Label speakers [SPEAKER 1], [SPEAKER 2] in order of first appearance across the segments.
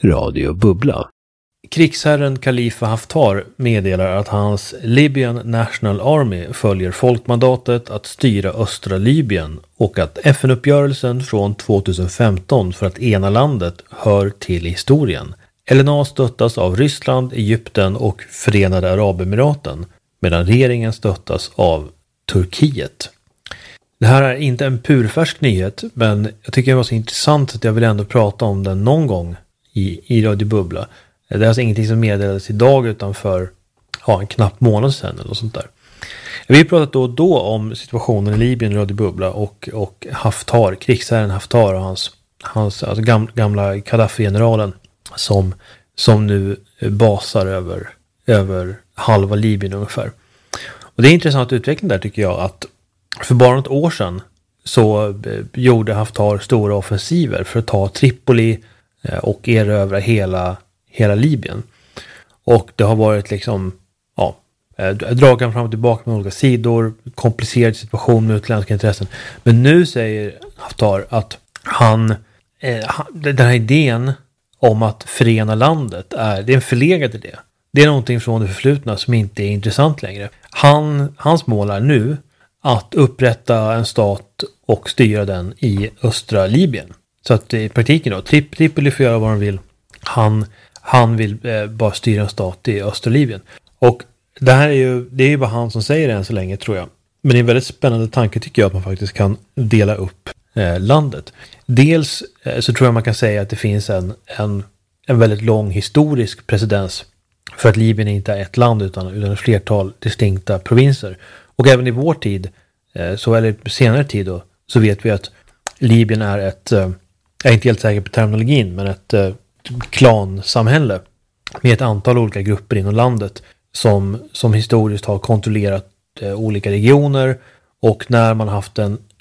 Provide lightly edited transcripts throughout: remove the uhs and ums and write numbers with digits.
[SPEAKER 1] Radio Bubbla. Krigsherren Khalifa Haftar meddelar att hans Libyan National Army följer folkmandatet att styra östra Libyen och att FN-uppgörelsen från 2015 för att ena landet hör till historien. LNA stöttas av Ryssland, Egypten och Förenade Arabemiraten medan regeringen stöttas av Turkiet. Det här är inte en purfärsk nyhet, men jag tycker det var så intressant att jag vill ändå prata om den någon gång i Radio Bubbla. Det är alltså ingenting som meddelades idag utan för en knapp månad sedan eller något sånt där. Vi har pratat då och då om situationen i Libyen i Radio Bubbla och Haftar, krigsherren Haftar och hans alltså gamla Gaddafi-generalen som nu basar över halva Libyen ungefär. Och det är intressant utveckling där tycker jag, att för bara något år sedan så gjorde Haftar stora offensiver för att ta Tripoli och erövra hela Libyen. Och det har varit liksom dragan fram och tillbaka med olika sidor, komplicerad situation med utländska intressen. Men nu säger Haftar att den här idén om att förena landet det är en förlegad idé. Det är någonting från det förflutna som inte är intressant längre. Hans mål är nu att upprätta en stat och styra den i östra Libyen. Så att i praktiken då, Tripoli får göra vad de vill. Han vill bara styra en stat i östra Libyen. Och det är ju bara han som säger det än så länge, tror jag. Men det är en väldigt spännande tanke tycker jag, att man faktiskt kan dela upp landet. Dels så tror jag man kan säga att det finns en väldigt lång historisk precedens för att Libyen inte är ett land utan ett flertal distinkta provinser. Och även i vår tid, eller senare tid då, så vet vi att Libyen är jag är inte helt säker på terminologin, men ett klansamhälle med ett antal olika grupper inom landet som historiskt har kontrollerat olika regioner, och när man haft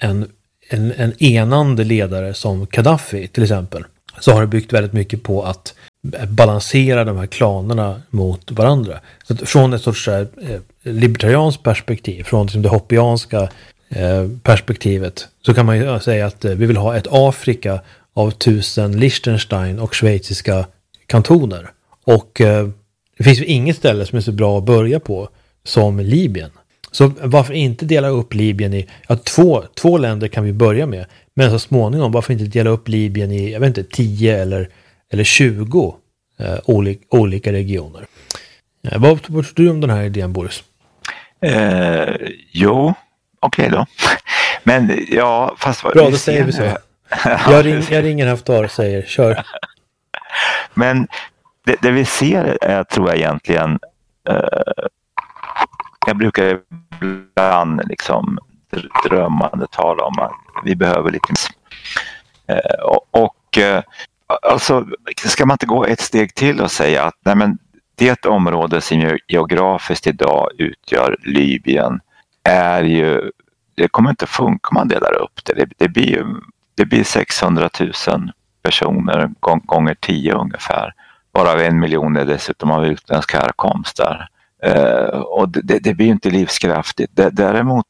[SPEAKER 1] en enande ledare som Gaddafi till exempel, så har det byggt väldigt mycket på att balansera de här klanerna mot varandra. Så att från ett sorts libertarianskt perspektiv, från liksom det hoppianska perspektivet, så kan man ju säga att vi vill ha ett Afrika av 1000 Liechtenstein och schweiziska kantoner. Och det finns ju inget ställe som är så bra att börja på som Libyen. Så varför inte dela upp Libyen i två länder kan vi börja med, men så småningom varför inte dela upp Libyen i, jag vet inte, 10 eller 20 olika regioner. Vad tror du om den här idén, Boris?
[SPEAKER 2] Jo, okej då. Men ja, fast vad
[SPEAKER 1] bra, då säger vi så. Jag ringer Haftar och säger, kör.
[SPEAKER 2] Men det vi ser är, tror jag egentligen, jag brukar ibland liksom drömmande tala om att vi behöver lite alltså ska man inte gå ett steg till och säga att nej, men det område som geografiskt idag utgör Libyen är ju, det kommer inte funka om man delar upp det. Det blir 600 000 personer gånger 10 ungefär. Varav 1 miljon är dessutom av utländsk härkomst där. Och det blir ju inte livskraftigt. Däremot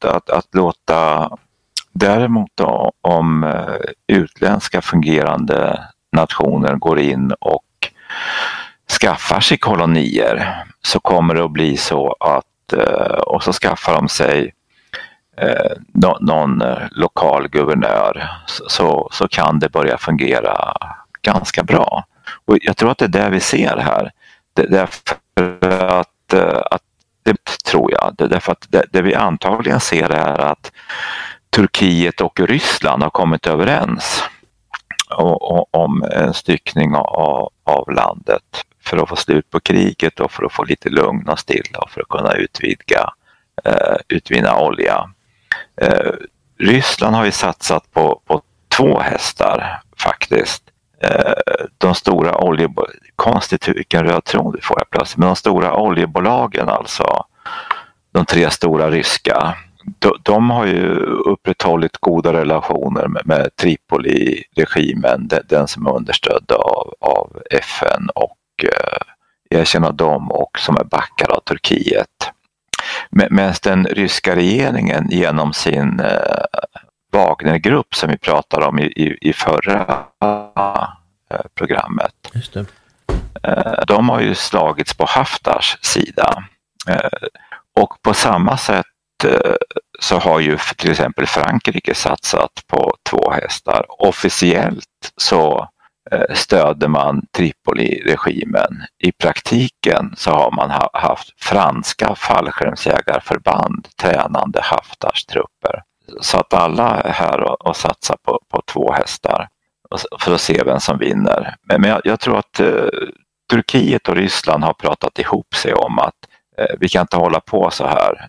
[SPEAKER 2] om utländska fungerande nationer går in och skaffar sig kolonier, så kommer det att bli så att och så skaffar de sig någon lokal guvernör, så kan det börja fungera ganska bra. Och jag tror att det är det vi ser här. Därför att det tror jag. Därför att det vi antagligen ser är att Turkiet och Ryssland har kommit överens om en styckning av landet för att få slut på kriget och för att få lite lugn och stilla och för att kunna utvinna olja. Ryssland har ju satsat på 2 hästar faktiskt. De stora konstigt vilken röd tråd får jag plötsligt, men de stora oljebolagen, alltså de 3 stora ryska, de har ju upprätthållit goda relationer med Tripoli-regimen, den som är understödd av FN och erkänner dem och som är backad av Turkiet. Medan den ryska regeringen genom sin Wagnergrupp som vi pratade om i förra programmet.
[SPEAKER 1] Just det.
[SPEAKER 2] De har ju slagits på Haftars sida. Och på samma sätt så har ju till exempel Frankrike satsat på 2 hästar. Officiellt så stöder man Tripoli-regimen. I praktiken så har man haft franska fallskärmsjägarförband tränande Haftars trupper. Så att alla är här och satsar på 2 hästar för att se vem som vinner. Men jag tror att Turkiet och Ryssland har pratat ihop sig om att vi kan inte hålla på så här.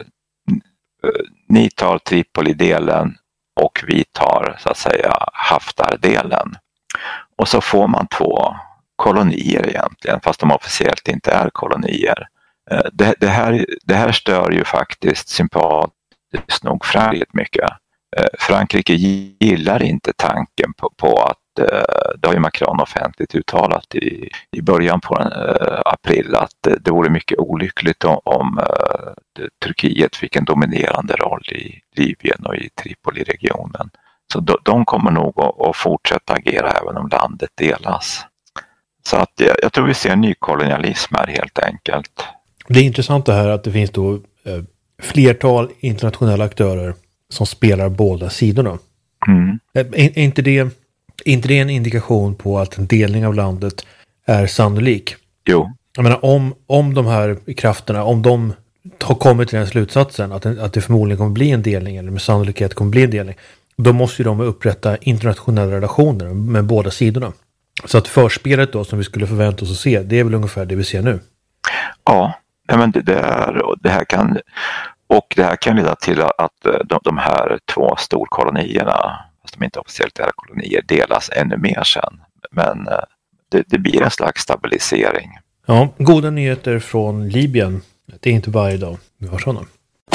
[SPEAKER 2] Ni tar Tripoli-delen och vi tar så att säga Haftar-delen. Och så får man 2 kolonier egentligen, fast de officiellt inte är kolonier. Det här stör ju faktiskt sympatiskt nog Frankrike mycket. Frankrike gillar inte tanken på att, det har ju Macron offentligt uttalat i början på april, att det vore mycket olyckligt om Turkiet fick en dominerande roll i Libyen och i Tripoli-regionen. Så de kommer nog att fortsätta agera även om landet delas. Så att jag tror vi ser en ny kolonialism här helt enkelt.
[SPEAKER 1] Det är intressant det här att det finns då flertal internationella aktörer som spelar båda sidorna.
[SPEAKER 2] Mm.
[SPEAKER 1] Är inte det en indikation på att en delning av landet är sannolik?
[SPEAKER 2] Jo.
[SPEAKER 1] Jag menar, om de här krafterna, om de har kommit till den slutsatsen att det förmodligen kommer bli en delning, eller med sannolikhet kommer bli en delning, då måste ju de upprätta internationella relationer med båda sidorna. Så att förspelet då som vi skulle förvänta oss att se, det är väl ungefär det vi ser nu.
[SPEAKER 2] Ja, men det här kan leda till att de här 2 storkolonierna, fast de inte officiellt är kolonier, delas ännu mer sen. Men det blir en slags stabilisering.
[SPEAKER 1] Ja, goda nyheter från Libyen. Det är inte varje dag vi har sådana.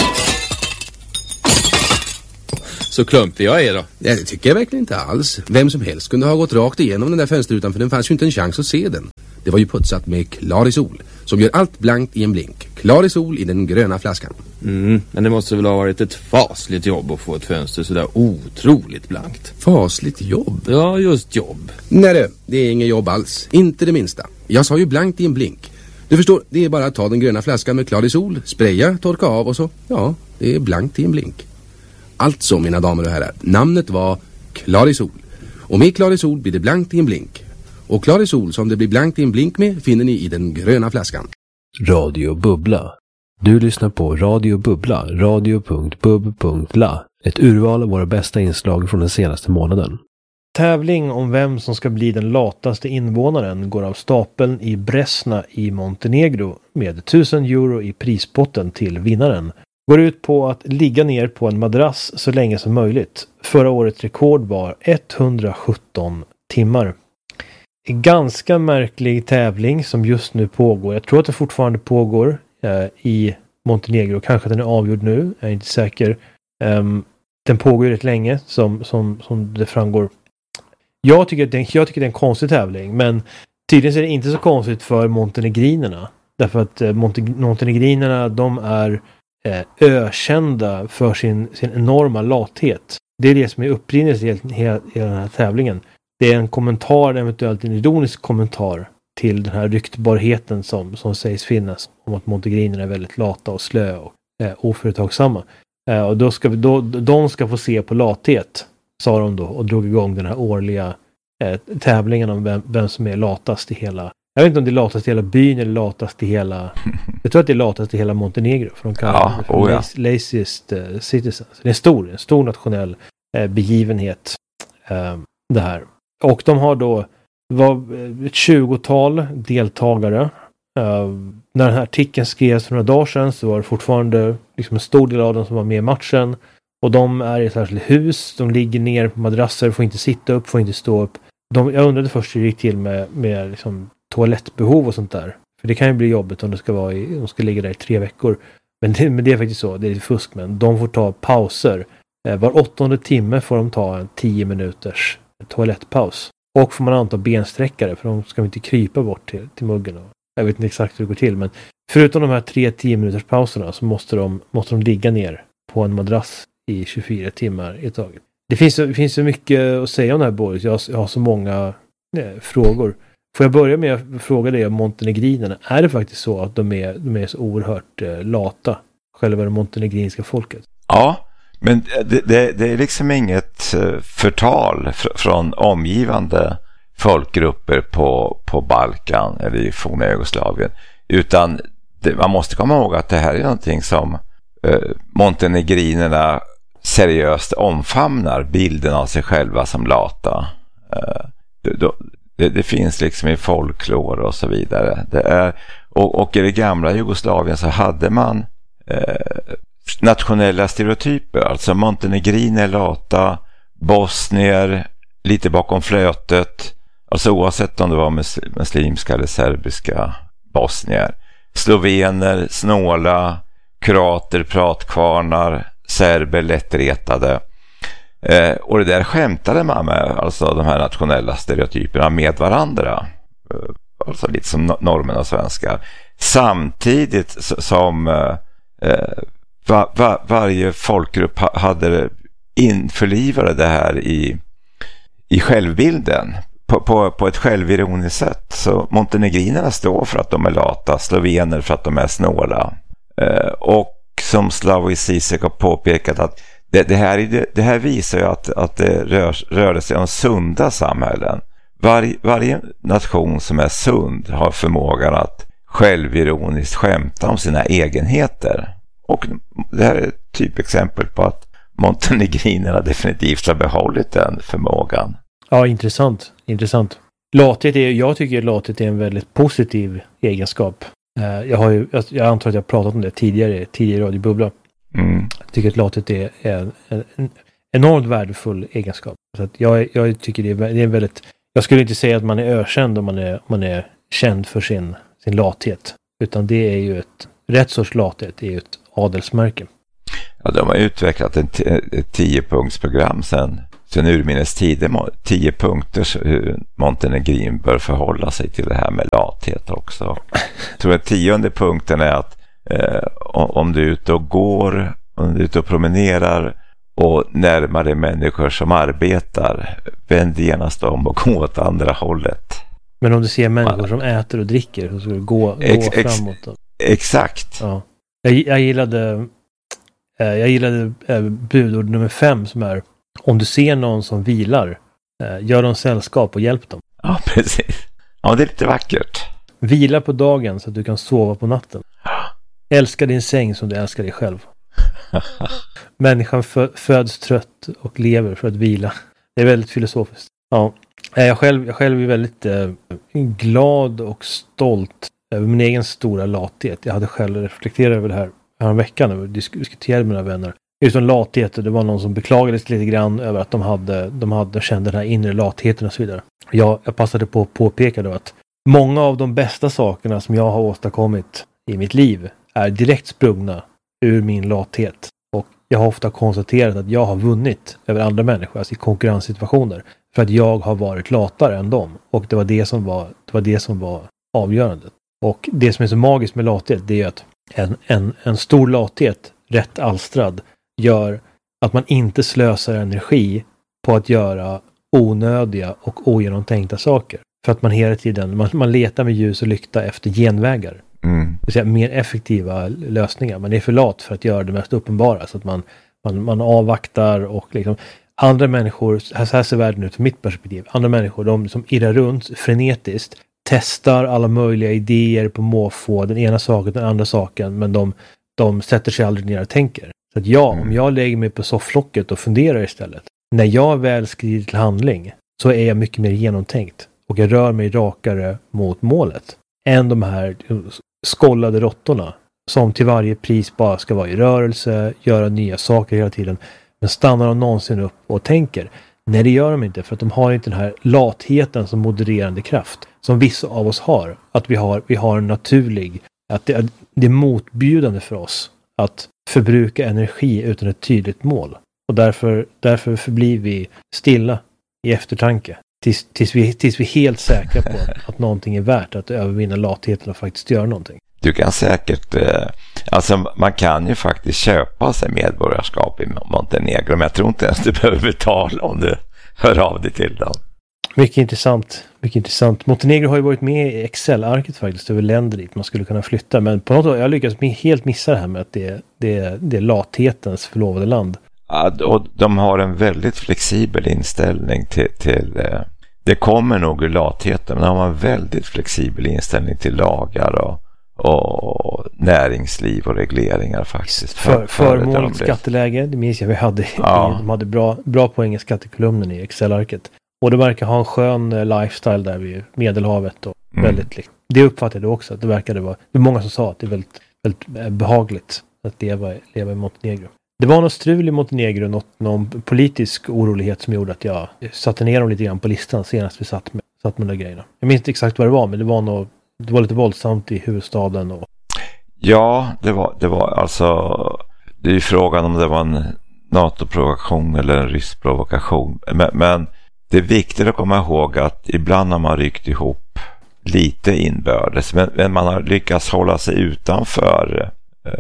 [SPEAKER 3] Så klumpig jag är då?
[SPEAKER 4] Ja, det tycker jag verkligen inte alls. Vem som helst kunde ha gått rakt igenom den där fönsterrutan, för den fanns ju inte en chans att se den. Det var ju putsat med Clarisol, som gör allt blankt i en blink. Clarisol i den gröna flaskan.
[SPEAKER 3] Men det måste väl ha varit ett fasligt jobb att få ett fönster sådär otroligt blankt.
[SPEAKER 4] Fasligt jobb?
[SPEAKER 3] Ja, just jobb.
[SPEAKER 4] Nej, det är inget jobb alls. Inte det minsta. Jag sa ju blankt i en blink. Du förstår, det är bara att ta den gröna flaskan med Clarisol, spraya, torka av och så, ja, det är blankt i en blink. Alltså, mina damer och herrar, namnet var Clarisol. Och med Clarisol blir det blankt i en blink. Och Clarisol som det blir blankt i en blink med finner ni i den gröna flaskan.
[SPEAKER 5] Radio Bubbla. Du lyssnar på Radio Bubbla, radio.bub.la. Ett urval av våra bästa inslag från den senaste månaden.
[SPEAKER 1] Tävling om vem som ska bli den lataste invånaren går av stapeln i Bresna i Montenegro med 1000 euro i prispotten till vinnaren. Går ut på att ligga ner på en madrass så länge som möjligt. Förra årets rekord var 117 timmar. En ganska märklig tävling som just nu pågår. Jag tror att det fortfarande pågår i Montenegro. Kanske den är avgjord nu. Jag är inte säker. Den pågår ju rätt länge som det framgår. Jag tycker det är en konstig tävling. Men tydligen är det inte så konstigt för montenegrinerna. Därför att montenegrinerna, de är ökända för sin enorma lathet. Det är det som är upprinnelsen i hela den här tävlingen. Det är en kommentar, eventuellt en ironisk kommentar till den här ryktbarheten som sägs finnas om att montenegrinerna är väldigt lata och slö och oföretagsamma. Och de ska få se på lathet, sa de då, och drog igång den här årliga tävlingen om vem som är latast i hela. Jag vet inte om det är latast i hela byn eller latast i hela. Jag tror att det är latast i hela Montenegro, för de kallar det för laziest citizens. Det är en stor nationell begivenhet det här. Och de har då ett 20-tal deltagare. När den här artikeln skrevs för några dagar sedan så var det fortfarande liksom en stor del av dem som var med i matchen. Och de är i ett särskilt hus. De ligger ner på madrasser, får inte sitta upp, får inte stå upp. Jag undrade först hur det gick till med liksom toalettbehov och sånt där. För det kan ju bli jobbigt om de ska ligga där i 3 veckor. Men det är faktiskt så, det är fusk. Men de får ta pauser. Var 8:e timme får de ta en 10 minuters toalettpaus. Och får man anta bensträckare, för de ska inte krypa bort till muggen. Jag vet inte exakt hur det går till, men förutom de här 3 10 minuters pauserna så måste de ligga ner på en madrass i 24 timmar i taget. Det finns så mycket att säga om det här, Boris. Jag har så många frågor. Får jag börja med att fråga dig om montenegrinerna? Är det faktiskt så att de är så oerhört lata, själva det montenegrinska folket?
[SPEAKER 2] Ja, men det är liksom inget förtal från omgivande folkgrupper på Balkan eller i forna Jugoslavien, utan man måste komma ihåg att det här är någonting som montenegrinerna seriöst omfamnar, bilden av sig själva som lata. Det finns liksom i folklor och så vidare. Och i det gamla Jugoslavien så hade man nationella stereotyper, alltså montenegriner, lata, bosnier, lite bakom flötet, alltså oavsett om det var muslimska eller serbiska bosnier, slovener, snåla, kroater, pratkvarnar, serber, lättretade. Och det där skämtade man med, alltså de här nationella stereotyperna med varandra, alltså lite som normen och svenskar, samtidigt som varje folkgrupp hade införlivade det här i självbilden på ett självironiskt sätt. Så montenegrinerna står för att de är lata, slovener för att de är snåla, och som Slavoj Zizek har påpekat att det här visar ju att det rör sig om sunda samhällen. Varje nation som är sund har förmågan att självironiskt skämta om sina egenheter. Och det här är ett typexempel på att montenegrinerna definitivt har behållit den förmågan. Ja,
[SPEAKER 1] intressant. Jag tycker lathet är en väldigt positiv egenskap. Jag antar att jag har pratat om det tidigare i Radio Bubbla. Jag tycker att lathet är en enormt värdefull egenskap. Så att jag tycker det är en väldigt... Jag skulle inte säga att man är ökänd om man är känd för sin lathet. Utan det är ju rätt sorts lathet är ju ett adelsmärke.
[SPEAKER 2] Ja, de har utvecklat ett 10-punktsprogram sen urminnes tider. 10 punkter hur montenegrin bör förhålla sig till det här med lathet också. Jag tror att 10:e punkten är att om du är ute och går, om du är ute och promenerar och närmar dig människor som arbetar, vänd genast om och gå åt andra hållet.
[SPEAKER 1] Men om du ser människor som äter och dricker, så ska du gå framåt.
[SPEAKER 2] Exakt.
[SPEAKER 1] Ja. Jag gillade budord nummer 5 som är: om du ser någon som vilar, gör dem sällskap och hjälp dem.
[SPEAKER 2] Ja, precis. Ja, det är lite vackert.
[SPEAKER 1] Vila på dagen så att du kan sova på natten. Älska din säng som du älskar dig själv. Människan föds trött och lever för att vila. Det är väldigt filosofiskt. Ja. Jag själv är väldigt glad och stolt över min egen stora lathet. Jag hade själv reflekterat över det här en vecka när vi diskuterade med mina vänner. Utan lathet, och det var någon som beklagades lite grann över att de kände den här inre latheten och så vidare. Jag passade på att påpeka då att många av de bästa sakerna som jag har åstadkommit i mitt liv är direkt sprungna ur min lathet. Och jag har ofta konstaterat att jag har vunnit över andra människor, alltså i konkurrenssituationer, för att jag har varit latare än dem. Och det var det som var avgörande. Och det som är så magiskt med lathet, det är att en stor lathet, rätt alstrad, gör att man inte slösar energi på att göra onödiga och ogenomtänkta saker. För att man hela tiden, man letar med ljus och lykta efter genvägar. Det vill säga mer effektiva lösningar. Man är för lat för att göra det mest uppenbara. Så att man avvaktar och liksom... Andra människor, här ser världen ut från mitt perspektiv. Andra människor, de som irrar runt frenetiskt, testar alla möjliga idéer på måfå, den ena saken, den andra saken, men de sätter sig aldrig ner och tänker. Så att om jag lägger mig på sofflocket och funderar istället, när jag väl skrider till handling, så är jag mycket mer genomtänkt och jag rör mig rakare mot målet än de här skollade råttorna som till varje pris bara ska vara i rörelse, göra nya saker hela tiden, men stannar de någonsin upp och tänker? Nej, det gör de inte, för att de har inte den här latheten som modererande kraft som vissa av oss har. Att vi har en naturlig, att det är motbjudande för oss att förbruka energi utan ett tydligt mål. Och därför förblir vi stilla i eftertanke tills vi är helt säkra på att någonting är värt att övervinna latheten och faktiskt göra någonting.
[SPEAKER 2] Du kan säkert, alltså man kan ju faktiskt köpa sig medborgarskap i Montenegro, men jag tror inte ens du behöver betala om du hör av dig till dem.
[SPEAKER 5] Mycket intressant. Montenegro har ju varit med i Excel-arket faktiskt över länder dit man skulle kunna flytta. Men på något sätt, jag lyckas helt missa det här med att det är lathetens förlovade land.
[SPEAKER 2] Ja, och de har en väldigt flexibel inställning till det kommer nog ur latheten, men de har en väldigt flexibel inställning till lagar och näringsliv och regleringar faktiskt.
[SPEAKER 5] Förmånligt skatteläge, det minns jag vi hade. Ja. De hade bra poäng i skattekolumnen i Excel-arket. Och det verkar ha en skön lifestyle där vid Medelhavet och väldigt likt. Det uppfattade jag också, att det verkade vara, det är många som sa att det är väldigt behagligt att leva i Montenegro. Det var något strul i Montenegro, någon politisk orolighet som gjorde att jag satte ner dem lite grann på listan senast vi satt med de där grejerna. Jag minns inte exakt vad det var, men det var lite våldsamt i huvudstaden.
[SPEAKER 2] Ja, det var alltså, det är ju frågan om det var en NATO-provokation eller en rysk provokation. Men det är viktigt att komma ihåg att ibland har man ryckt ihop lite inbördes, men man har lyckats hålla sig utanför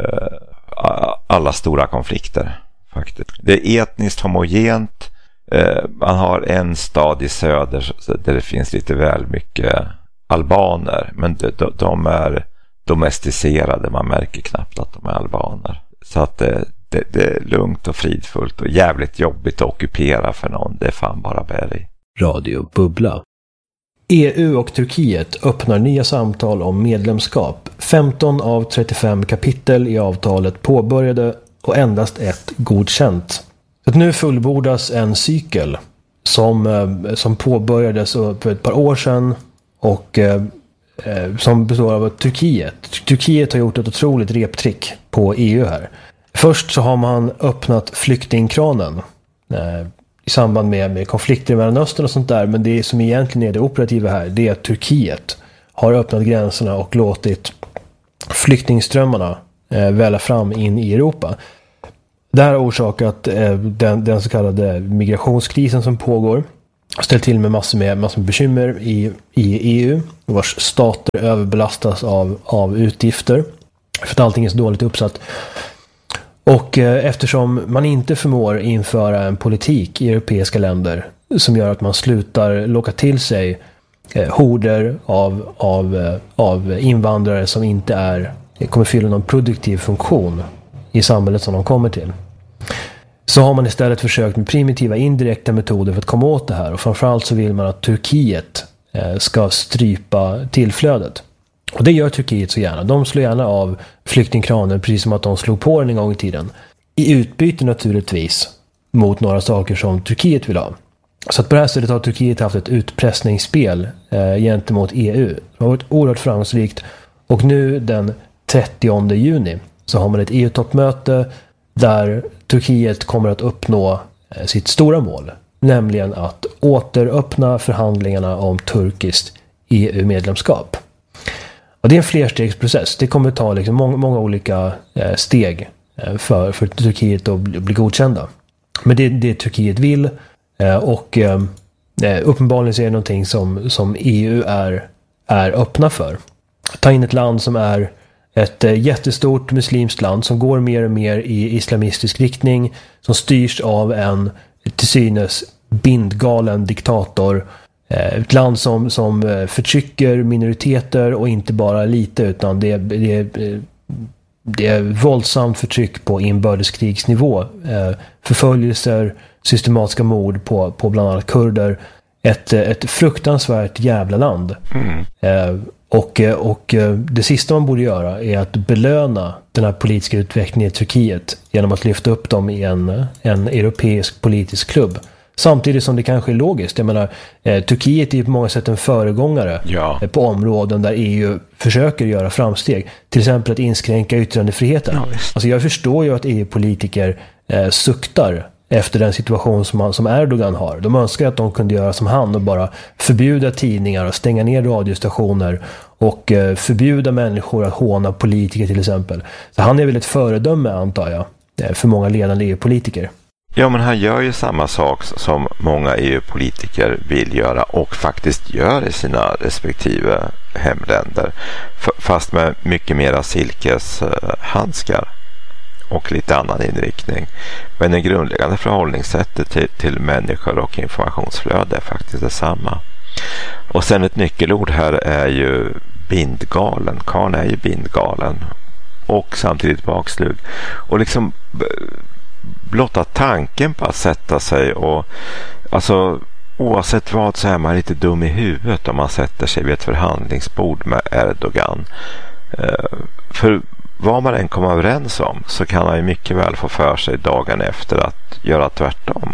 [SPEAKER 2] alla stora konflikter faktiskt. Det är etniskt homogent. Man har en stad i söder där det finns lite väl mycket albaner, men de är domesticerade. Man märker knappt att de är albaner. Så att det är lugnt och fridfullt och jävligt jobbigt att ockupera för någon. Det är fan bara berg.
[SPEAKER 5] Radio Bubbla. EU och Turkiet öppnar nya samtal om medlemskap. 15 av 35 kapitel i avtalet påbörjade och endast ett godkänt. Så att nu fullbordas en cykel som påbörjades för ett par år sedan och som består av Turkiet. Turkiet har gjort ett otroligt reptrick på EU här. Först så har man öppnat flyktingkranen i samband med konflikter i Mellanöstern och sånt där. Men det som egentligen är det operativa här, det är att Turkiet har öppnat gränserna och låtit flyktingströmmarna välla fram in i Europa. Det här har orsakat den så kallade migrationskrisen som pågår. Ställt till med massor med bekymmer i EU, vars stater överbelastas av utgifter för att allting är så dåligt uppsatt. Och eftersom man inte förmår införa en politik i europeiska länder som gör att man slutar locka till sig horder av invandrare som inte kommer fylla någon produktiv funktion i samhället som de kommer till, så har man istället försökt med primitiva indirekta metoder för att komma åt det här. Och framförallt så vill man att Turkiet ska strypa tillflödet. Och det gör Turkiet så gärna. De slår gärna av flyktingkranen precis som att de slog på den en gång i tiden. I utbyte naturligtvis mot några saker som Turkiet vill ha. Så att på det här sättet har Turkiet haft ett utpressningsspel gentemot EU. Det har varit oerhört framgångsrikt. Och nu den 30 juni så har man ett EU-toppmöte där Turkiet kommer att uppnå sitt stora mål. Nämligen att återöppna förhandlingarna om turkiskt EU-medlemskap. Och det är en flerstegsprocess. Det kommer ta liksom många olika steg för Turkiet att bli godkända. Men det Turkiet vill och uppenbarligen så är det någonting som EU är öppna för. Ta in ett land som är ett jättestort muslimskt land som går mer och mer i islamistisk riktning, som styrs av en till synes bindgalen diktator. Ett land som förtrycker minoriteter och inte bara lite, utan det är våldsamt förtryck på inbördeskrigsnivå. Förföljelser, systematiska mord på bland annat kurder. Ett fruktansvärt jävla land. Och det sista man borde göra är att belöna den här politiska utvecklingen i Turkiet genom att lyfta upp dem i en europeisk politisk klubb. Samtidigt som det kanske är logiskt. Jag menar, Turkiet är på många sätt en föregångare på områden där EU försöker göra framsteg. Till exempel att inskränka yttrandefriheten. Alltså jag förstår ju att EU-politiker suktar efter den situation som Erdogan har. De önskar att de kunde göra som han och bara förbjuda tidningar och stänga ner radiostationer och förbjuda människor att håna politiker till exempel. Så han är väl ett föredöme, antar jag, för många ledande EU-politiker.
[SPEAKER 2] Ja, men han gör ju samma sak som många EU-politiker vill göra och faktiskt gör i sina respektive hemländer. Fast med mycket mera silkeshandskar. och lite annan inriktning. Men det grundläggande förhållningssättet till människor och informationsflöde är faktiskt detsamma. Och sen ett nyckelord här är ju bindgalen. Karn är ju bindgalen och samtidigt bakslug. Och liksom blotta tanken på att sätta sig och alltså oavsett vad så är man lite dum i huvudet om man sätter sig vid ett förhandlingsbord med Erdogan. För vad man än kommer överens om så kan han ju mycket väl få för sig dagen efter att göra tvärtom.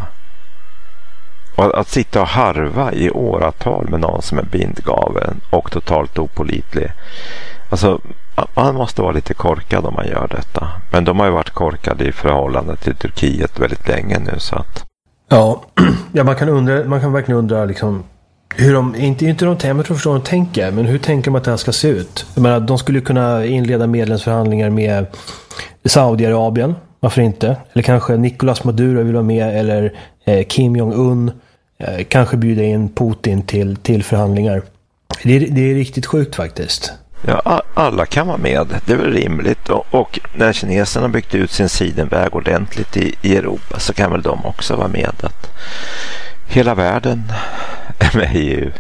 [SPEAKER 2] Och att sitta och harva i åratal med någon som är bindgalen och totalt opålitlig. Alltså man måste vara lite korkad om man gör detta. Men de har ju varit korkade i förhållande till Turkiet väldigt länge nu så att...
[SPEAKER 5] Ja, man kan verkligen undra liksom hur inte de jag förstår de tänker, men hur tänker de att det här ska se ut? Jag menar, de skulle kunna inleda medlemsförhandlingar med Saudiarabien, varför inte? Eller kanske Nicolas Maduro vill vara med, eller Kim Jong-Un, kanske bjuda in Putin till förhandlingar. Det är riktigt sjukt faktiskt.
[SPEAKER 2] Ja, alla kan vara med. Det är väl rimligt. Och när kineserna byggt ut sin sidenväg ordentligt i Europa så kan väl de också vara med. Att hela världen är med i EU.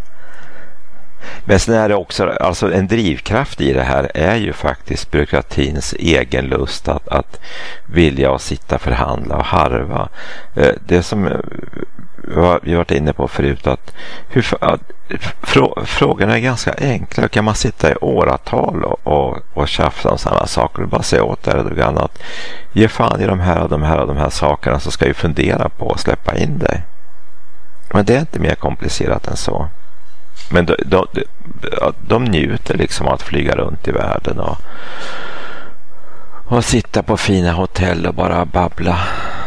[SPEAKER 2] Men sen är det också, alltså en drivkraft i det här är ju faktiskt byråkratins egen lust att vilja och sitta, förhandla och harva. Det som vi varit inne på förut, att frågorna är ganska enkla. Kan man sitta i åratal och tjafsa om samma saker och bara säga åt Erdogan att ge fan i de här och de här och de här sakerna, så ska ju fundera på att släppa in dig. Men det är inte mer komplicerat än så. Men de njuter liksom att flyga runt i världen och sitta på fina hotell och bara babbla